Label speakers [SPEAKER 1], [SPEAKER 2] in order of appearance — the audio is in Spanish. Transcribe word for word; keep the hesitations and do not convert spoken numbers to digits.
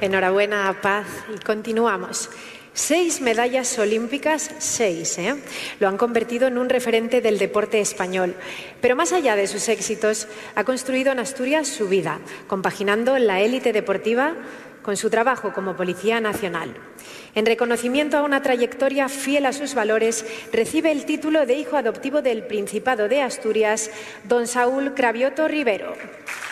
[SPEAKER 1] Enhorabuena, Paz. Y continuamos. Seis medallas olímpicas, seis, ¿eh? Lo han convertido en un referente del deporte español. Pero más allá de sus éxitos, ha construido en Asturias su vida, compaginando la élite deportiva con su trabajo como Policía Nacional. En reconocimiento a una trayectoria fiel a sus valores, recibe el título de hijo adoptivo del Principado de Asturias, don Saúl Cravioto Rivero.